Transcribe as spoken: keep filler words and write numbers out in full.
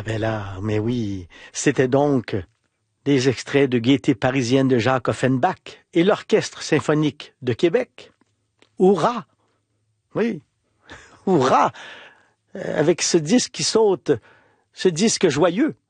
Ah ben là, mais oui, c'était donc des extraits de Gaieté parisienne de Jacques Offenbach et l'Orchestre symphonique de Québec. Hurrah! Oui, hurrah! Euh, Avec ce disque qui saute, ce disque joyeux.